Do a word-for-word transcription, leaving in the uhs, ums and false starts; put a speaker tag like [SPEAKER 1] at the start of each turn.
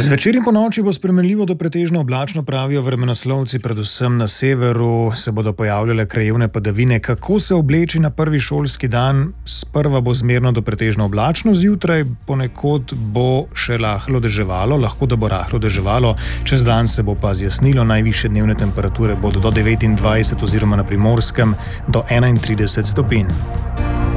[SPEAKER 1] Zvečer in ponoči bo spremenljivo do pretežno oblačno, pravijo vremenoslovci, predvsem na severu se bodo pojavljale krajevne padavine. Kako se obleči na prvi šolski dan? Sprva bo zmerno do pretežno oblačno, zjutraj ponekod bo še rahlo deževalo, lahko da bo rahlo deževalo, čez dan se bo pa zjasnilo, najvišje dnevne temperature bodo do devetindvajset oziroma na Primorskem do enaintrideset stopinj.